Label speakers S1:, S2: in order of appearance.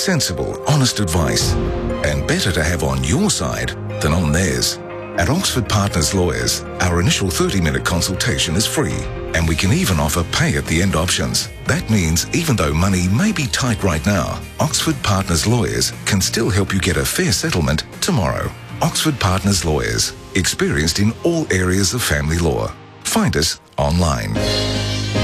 S1: sensible, honest advice, and better to have on your side than on theirs. At Oxford Partners Lawyers, our initial 30-minute consultation is free, and we can even offer pay-at-the-end options. That means even though money may be tight right now, Oxford Partners Lawyers can still help you get a fair settlement tomorrow. Oxford Partners Lawyers, experienced in all areas of family law. Find us online.